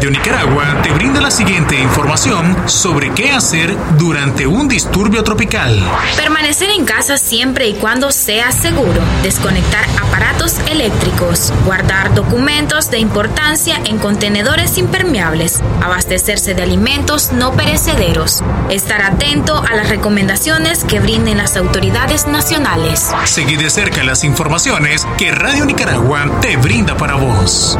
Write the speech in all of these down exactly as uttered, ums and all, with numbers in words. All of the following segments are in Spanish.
Radio Nicaragua te brinda la siguiente información sobre qué hacer durante un disturbio tropical. Permanecer en casa siempre y cuando sea seguro. Desconectar aparatos eléctricos. Guardar documentos de importancia en contenedores impermeables. Abastecerse de alimentos no perecederos. Estar atento a las recomendaciones que brinden las autoridades nacionales. Seguí de cerca las informaciones que Radio Nicaragua te brinda para vos.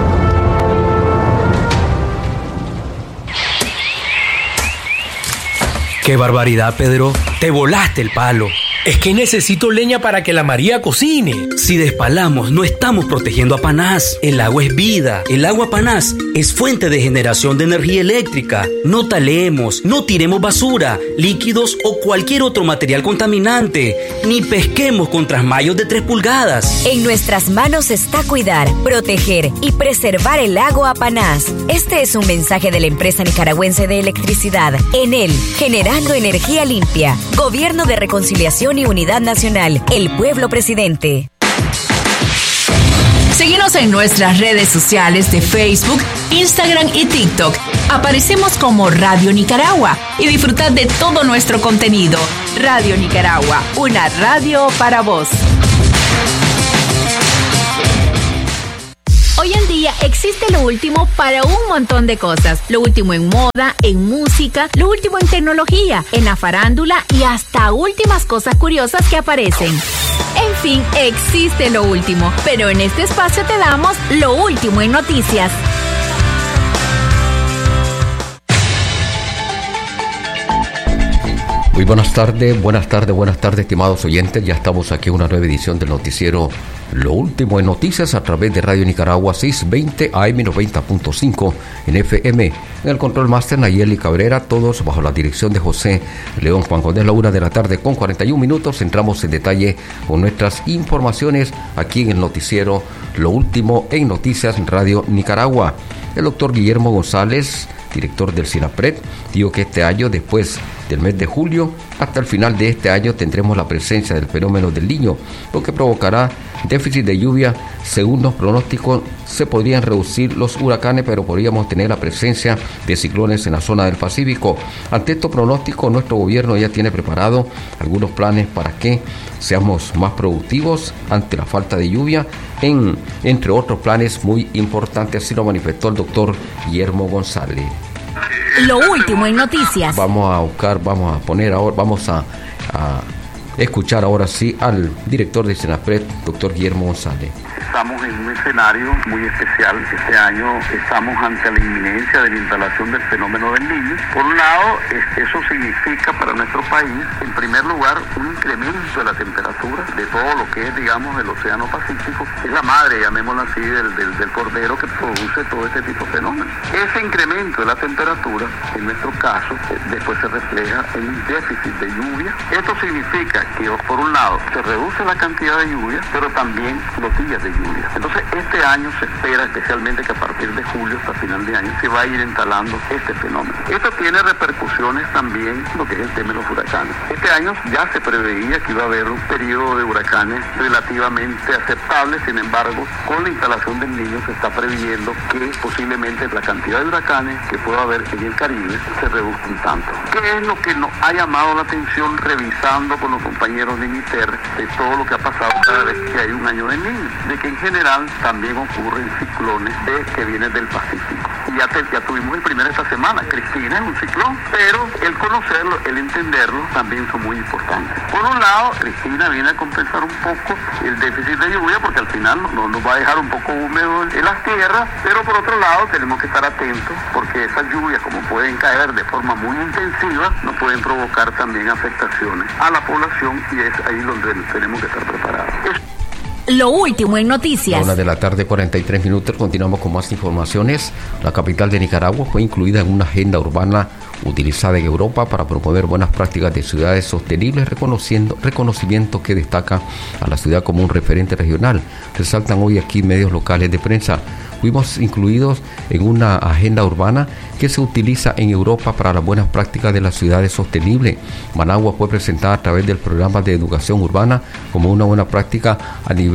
¡Qué barbaridad, Pedro! ¡Te volaste el palo! Es que necesito leña para que la María cocine. Si despalamos, no estamos protegiendo a Panás. El agua es vida. El agua Panás es fuente de generación de energía eléctrica. No talemos, no tiremos basura, líquidos o cualquier otro material contaminante. Ni pesquemos con trasmayos de tres pulgadas. En nuestras manos está cuidar, proteger y preservar el agua Panás. Este es un mensaje de la empresa nicaragüense de electricidad. Enel, generando energía limpia. Gobierno de Reconciliación y Unidad Nacional, el pueblo presidente. Síguenos en nuestras redes sociales de Facebook, Instagram y TikTok. Aparecemos como Radio Nicaragua y disfrutad de todo nuestro contenido. Radio Nicaragua, una radio para vos. Hoy en día existe lo último para un montón de cosas. Lo último en moda, en música, lo último en tecnología, en la farándula y hasta últimas cosas curiosas que aparecen. En fin, existe lo último, pero en este espacio te damos lo último en noticias. Muy buenas tardes, buenas tardes, buenas tardes, estimados oyentes. Ya estamos aquí en una nueva edición del noticiero Lo Último en Noticias a través de Radio Nicaragua seiscientos veinte A M noventa punto cinco en F M. En el control máster Nayeli Cabrera, todos bajo la dirección de José León Juan. Cuando es la una de la tarde con cuarenta y un minutos, entramos en detalle con nuestras informaciones aquí en el noticiero Lo Último en Noticias Radio Nicaragua. El doctor Guillermo González, director del SINAPRED, dijo que este año, después del mes de julio, hasta el final de este año tendremos la presencia del fenómeno del Niño, lo que provocará déficit de lluvia. Según los pronósticos, se podrían reducir los huracanes, pero podríamos tener la presencia de ciclones en la zona del Pacífico. Ante estos pronósticos, nuestro gobierno ya tiene preparado algunos planes para que seamos más productivos ante la falta de lluvia, en, entre otros planes muy importantes, así lo manifestó el doctor Guillermo González. Lo último en noticias. Vamos a buscar, vamos a poner ahora, vamos a, a escuchar ahora sí al director de SINAPRED, doctor Guillermo González. Estamos en un escenario muy especial. Este año estamos ante la inminencia de la instalación del fenómeno del Niño. Por un lado, eso significa para nuestro país, en primer lugar, un incremento de la temperatura de todo lo que es, digamos, el Océano Pacífico. Es la madre, llamémoslo así, del, del, del cordero que produce todo este tipo de fenómenos. Ese incremento de la temperatura, en nuestro caso, después se refleja en un déficit de lluvia. Esto significa que, por un lado, se reduce la cantidad de lluvia, pero también los días de lluvia. Entonces, este año se espera, especialmente que a partir de julio hasta final de año, se va a ir instalando este fenómeno. Esto tiene repercusiones también en lo que es el tema de los huracanes. Este año ya se preveía que iba a haber un periodo de huracanes relativamente aceptable. Sin embargo, con la instalación del Niño se está previendo que posiblemente la cantidad de huracanes que pueda haber en el Caribe se reduzca un tanto. ¿Qué es lo que nos ha llamado la atención revisando con los compañeros de INITER de todo lo que ha pasado cada vez que hay un año del Niño? De que en general también ocurren ciclones de, que vienen del Pacífico. Y ya, te, ya tuvimos el primero esta semana. Cristina es un ciclón, pero el conocerlo, el entenderlo, también son muy importantes. Por un lado, Cristina viene a compensar un poco el déficit de lluvia, porque al final nos, nos va a dejar un poco húmedo en las tierras, pero por otro lado tenemos que estar atentos, porque esas lluvias, como pueden caer de forma muy intensiva, nos pueden provocar también afectaciones a la población, y es ahí donde tenemos que estar preparados. Es Lo último en noticias. Una de la tarde, cuarenta y tres minutos. Continuamos con más informaciones. La capital de Nicaragua fue incluida en una agenda urbana utilizada en Europa para promover buenas prácticas de ciudades sostenibles, reconociendo reconocimiento que destaca a la ciudad como un referente regional. Resaltan hoy aquí medios locales de prensa. Fuimos incluidos en una agenda urbana que se utiliza en Europa para las buenas prácticas de las ciudades sostenibles. Managua fue presentada a través del programa de educación urbana como una buena práctica a nivel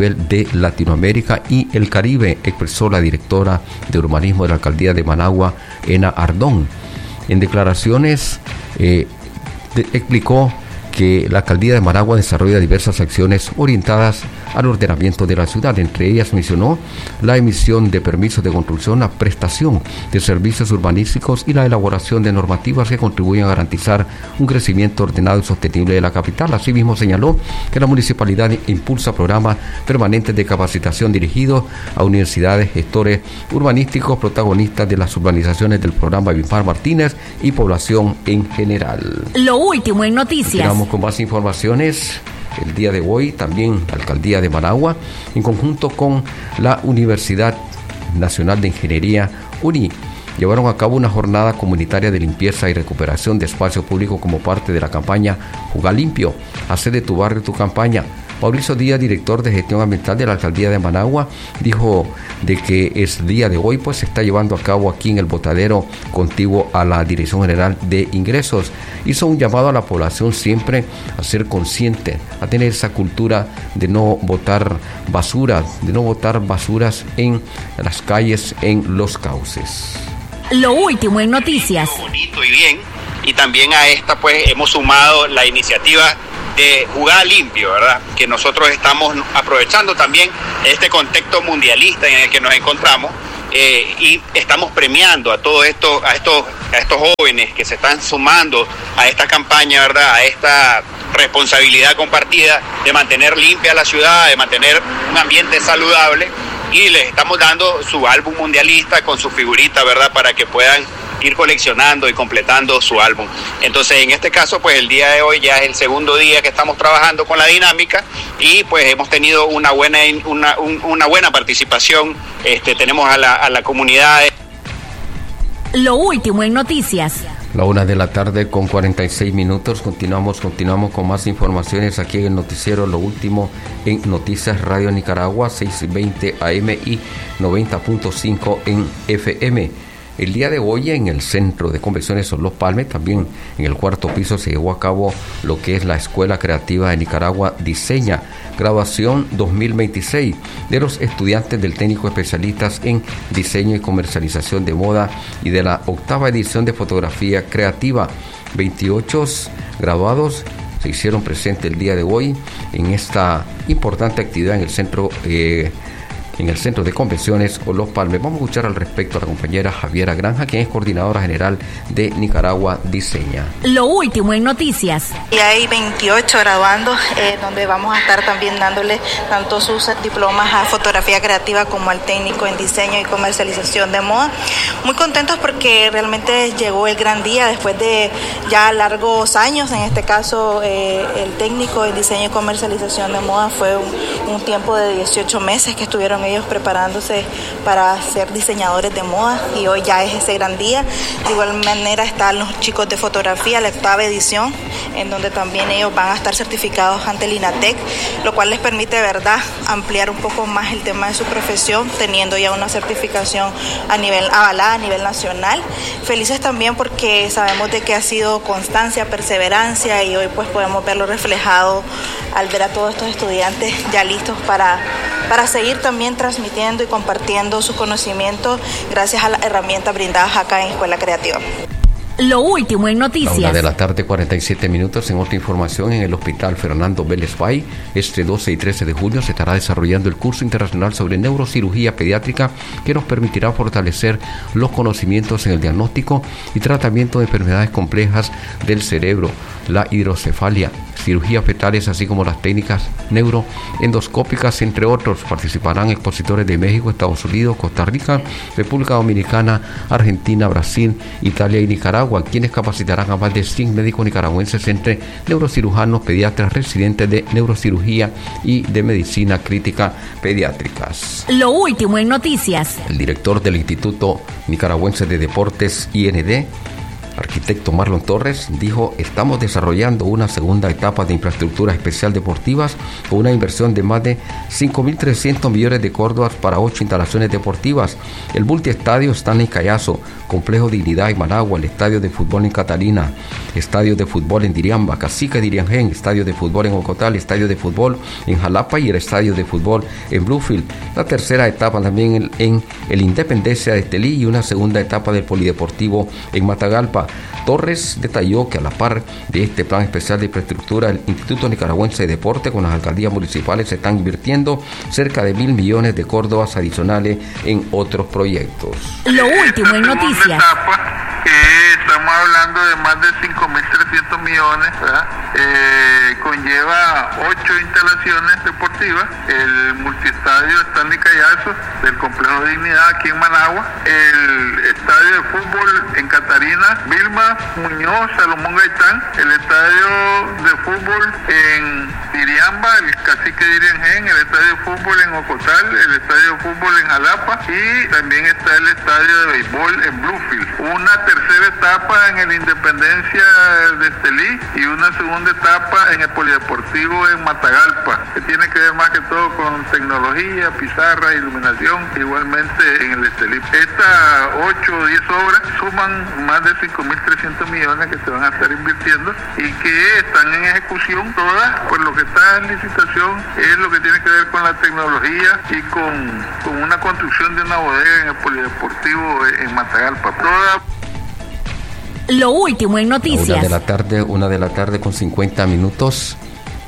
nivel de Latinoamérica y el Caribe, expresó la directora de urbanismo de la alcaldía de Managua, Ena Ardón. En declaraciones eh, de, explicó que la alcaldía de Managua desarrolla diversas acciones orientadas al ordenamiento de la ciudad. Entre ellas mencionó la emisión de permisos de construcción, la prestación de servicios urbanísticos y la elaboración de normativas que contribuyen a garantizar un crecimiento ordenado y sostenible de la capital. Asimismo señaló que la municipalidad impulsa programas permanentes de capacitación dirigidos a universidades, gestores urbanísticos, protagonistas de las urbanizaciones del programa Bimar Martínez y población en general. Lo último en noticias. Continuamos con más informaciones. El día de hoy también la alcaldía de Managua, en conjunto con la Universidad Nacional de Ingeniería UNI, llevaron a cabo una jornada comunitaria de limpieza y recuperación de espacios públicos como parte de la campaña Jugar Limpio. Hace de tu barrio tu campaña. Mauricio Díaz, director de gestión ambiental de la alcaldía de Managua, dijo de que el día de hoy pues se está llevando a cabo aquí en el botadero contiguo a la Dirección General de Ingresos. Hizo un llamado a la población siempre a ser consciente, a tener esa cultura de no botar basura, de no botar basuras en las calles, en los cauces. Lo último en noticias. Bonito y bien, y también a esta pues hemos sumado la iniciativa de Jugar Limpio, ¿verdad? Que nosotros estamos aprovechando también este contexto mundialista en el que nos encontramos eh, y estamos premiando a todos estos, a estos, a estos jóvenes que se están sumando a esta campaña, ¿verdad? A esta responsabilidad compartida de mantener limpia la ciudad, de mantener un ambiente saludable, y les estamos dando su álbum mundialista con su figurita, ¿verdad? Para que puedan ir coleccionando y completando su álbum. Entonces, en este caso, pues el día de hoy ya es el segundo día que estamos trabajando con la dinámica y pues hemos tenido una buena una, una buena participación. Este, tenemos a la, a la comunidad. Lo último en noticias. La una de la tarde con cuarenta y seis minutos. Continuamos, continuamos con más informaciones aquí en el noticiero Lo Último en Noticias Radio Nicaragua, seiscientos veinte A M y noventa punto cinco en F M. El día de hoy en el Centro de Convenciones Los Palmes, también en el cuarto piso, se llevó a cabo lo que es la Escuela Creativa de Nicaragua Diseña, graduación dos mil veintiséis de los estudiantes del técnico especialistas en diseño y comercialización de moda y de la octava edición de fotografía creativa. veintiocho graduados se hicieron presentes el día de hoy en esta importante actividad en el centro eh, en el Centro de Convenciones Los Palmes. Vamos a escuchar al respecto a la compañera Javiera Granja, quien es coordinadora general de Nicaragua Diseña. Lo último en noticias. Y hay veintiocho graduandos, eh, donde vamos a estar también dándole tanto sus diplomas a fotografía creativa como al técnico en diseño y comercialización de moda. Muy contentos porque realmente llegó el gran día después de ya largos años. En este caso, eh, el técnico en diseño y comercialización de moda fue un, un tiempo de dieciocho meses que estuvieron ellos preparándose para ser diseñadores de moda, y hoy ya es ese gran día. De igual manera están los chicos de fotografía, la octava edición, en donde también ellos van a estar certificados ante el INATEC, lo cual les permite, verdad, ampliar un poco más el tema de su profesión, teniendo ya una certificación a nivel avalada a nivel nacional. Felices también porque sabemos de que ha sido constancia, perseverancia, y hoy pues podemos verlo reflejado al ver a todos estos estudiantes ya listos para, para seguir también transmitiendo y compartiendo sus conocimientos gracias a las herramientas brindadas acá en Escuela Creativa. Lo último en noticias. La una de la tarde, cuarenta y siete minutos. En otra información, en el Hospital Fernando Vélez Bay, este doce y trece de junio se estará desarrollando el curso internacional sobre neurocirugía pediátrica, que nos permitirá fortalecer los conocimientos en el diagnóstico y tratamiento de enfermedades complejas del cerebro, la hidrocefalia, cirugías fetales, así como las técnicas neuroendoscópicas, entre otros. Participarán expositores de México, Estados Unidos, Costa Rica, República Dominicana, Argentina, Brasil, Italia y Nicaragua, quienes capacitarán a más de cien médicos nicaragüenses entre neurocirujanos, pediatras, residentes de neurocirugía y de medicina crítica pediátricas. Lo último en noticias. El director del Instituto Nicaragüense de Deportes, I N D, arquitecto Marlon Torres, dijo: estamos desarrollando una segunda etapa de infraestructura especial deportivas con una inversión de más de cinco mil trescientos millones de córdobas para ocho instalaciones deportivas. El multiestadio Stanley Callazo Complejo Dignidad en Managua, el Estadio de Fútbol en Catalina, Estadio de Fútbol en Diriamba, Cacique de Iriangén, Estadio de Fútbol en Ocotal, Estadio de Fútbol en Jalapa y el Estadio de Fútbol en Bluefield. La tercera etapa también en, en el Independencia de Estelí y una segunda etapa del Polideportivo en Matagalpa. Torres detalló que a la par de este plan especial de infraestructura, el Instituto Nicaragüense de Deporte con las alcaldías municipales se están invirtiendo cerca de mil millones de córdobas adicionales en otros proyectos. Lo último en noticias. Eh, estamos hablando de más de cinco mil trescientos millones, eh, conlleva ocho instalaciones deportivas, el multiestadio Stanley Callazo del Complejo de Dignidad aquí en Managua, el estadio de fútbol en Catarina, Vilma Muñoz, Salomón Gaitán, el estadio de fútbol en Diriamba, el Cacique de Iriangén, el estadio de fútbol en Ocotal, el estadio de fútbol en Jalapa y también está el estadio de béisbol en Bluefield. Una tercera etapa en el Independencia de Estelí y una segunda etapa en el Polideportivo en Matagalpa, que tiene que ver más que todo con tecnología, pizarra, iluminación, igualmente en el Estelí. Estas ocho o diez obras suman más de cinco mil trescientos millones que se van a estar invirtiendo y que están en ejecución todas, pues lo que está en licitación es lo que tiene que ver con la tecnología y con, con una construcción de una bodega en el Polideportivo en Matagalpa. Toda Lo último en noticias. Una de la tarde, una de la tarde con cincuenta minutos.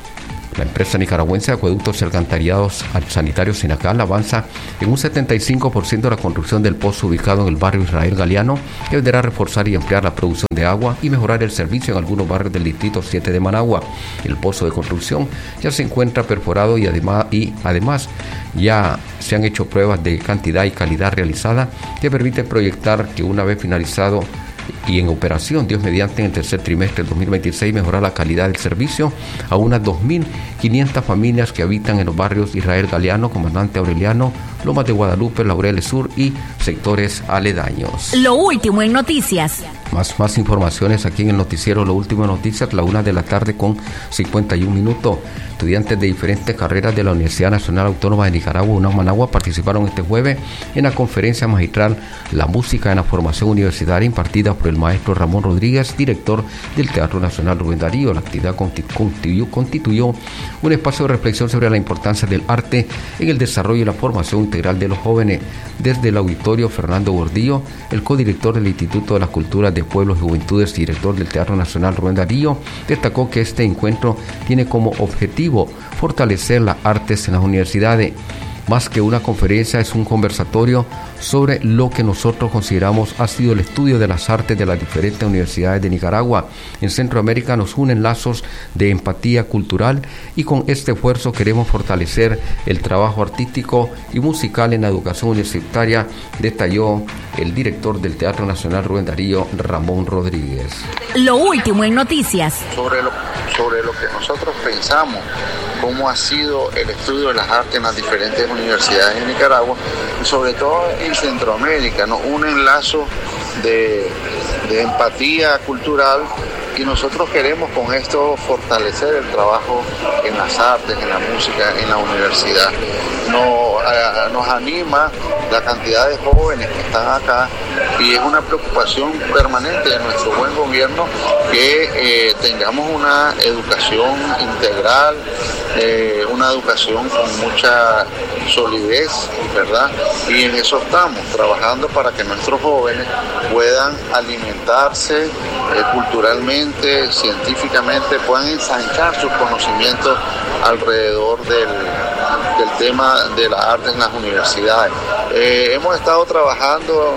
La empresa nicaragüense de acueductos y alcantarillados sanitarios Sinacal avanza en un setenta y cinco por ciento de la construcción del pozo ubicado en el barrio Israel Galeano, que deberá reforzar y ampliar la producción de agua y mejorar el servicio en algunos barrios del distrito siete de Managua. El pozo de construcción ya se encuentra perforado y además, y además ya se han hecho pruebas de cantidad y calidad realizada que permiten proyectar que una vez finalizado y en operación, Dios mediante, en el tercer trimestre del dos mil veintiséis, mejorar la calidad del servicio a unas dos mil quinientas familias que habitan en los barrios Israel Galeano, Comandante Aureliano, Lomas de Guadalupe, Laureles Sur y sectores aledaños. Lo último en noticias. Más, más informaciones aquí en el noticiero Lo Último en Noticias, la una de la tarde con cincuenta y un minutos. Estudiantes de diferentes carreras de la Universidad Nacional Autónoma de Nicaragua, UNAM Managua, participaron este jueves en la conferencia magistral La Música en la Formación Universitaria, impartida por el maestro Ramón Rodríguez, director del Teatro Nacional Rubén Darío. La actividad constituyó, constituyó un espacio de reflexión sobre la importancia del arte en el desarrollo y la formación integral de los jóvenes. Desde el auditorio, Fernando Gordillo, el codirector del Instituto de las Culturas de Pueblos y Juventudes y director del Teatro Nacional Rubén Darío, destacó que este encuentro tiene como objetivo fortalecer las artes en las universidades. Más que una conferencia, es un conversatorio sobre lo que nosotros consideramos ha sido el estudio de las artes de las diferentes universidades de Nicaragua. En Centroamérica nos unen lazos de empatía cultural y con este esfuerzo queremos fortalecer el trabajo artístico y musical en la educación universitaria, detalló el director del Teatro Nacional Rubén Darío, Ramón Rodríguez. Lo último en noticias. Sobre lo, sobre lo que nosotros pensamos, cómo ha sido el estudio de las artes en las diferentes universidades de Nicaragua y sobre todo en Centroamérica, nos unen lazos de, de empatía cultural y nosotros queremos con esto fortalecer el trabajo en las artes, en la música, en la universidad. Nos, a, nos anima la cantidad de jóvenes que están acá y es una preocupación permanente de nuestro buen gobierno que eh, tengamos una educación integral, eh, una educación con mucha solidez, ¿verdad? Y en eso estamos, trabajando para que nuestros jóvenes puedan alimentarse eh, culturalmente, científicamente, puedan ensanchar sus conocimientos alrededor del, del tema de las artes en las universidades. Eh, hemos estado trabajando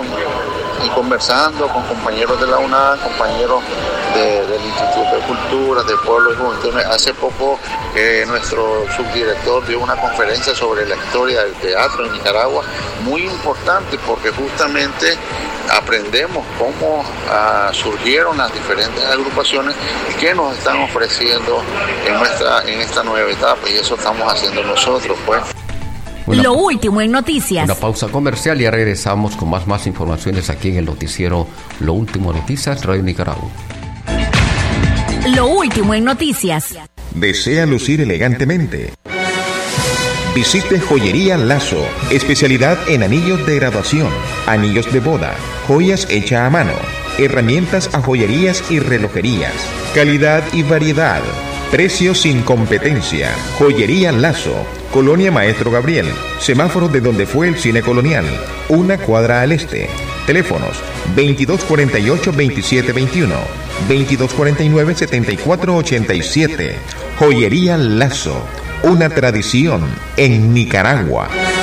y conversando con compañeros de la UNAM, compañeros de, del Instituto de Cultura, de Pueblos y Juventud. Hace poco eh, nuestro subdirector dio una conferencia sobre la historia del teatro en Nicaragua, muy importante porque justamente aprendemos cómo uh, surgieron las diferentes agrupaciones y qué nos están ofreciendo en nuestra en esta nueva etapa, y eso estamos haciendo nosotros, pues. Una, lo último en noticias. Una pausa comercial y ya regresamos con más, más informaciones aquí en el noticiero Lo Último en Noticias, Radio Nicaragua. Lo último en noticias. ¿Desea lucir elegantemente? Visite Joyería Lazo, especialidad en anillos de graduación, anillos de boda, joyas hechas a mano, herramientas a joyerías y relojerías, calidad y variedad, precios sin competencia. Joyería Lazo, Colonia Maestro Gabriel, semáforo de donde fue el cine colonial, una cuadra al este. Teléfonos veintidós cuarenta y ocho, veintisiete veintiuno, veintidós cuarenta y nueve, setenta y cuatro ochenta y siete. Joyería Lazo, una tradición en Nicaragua.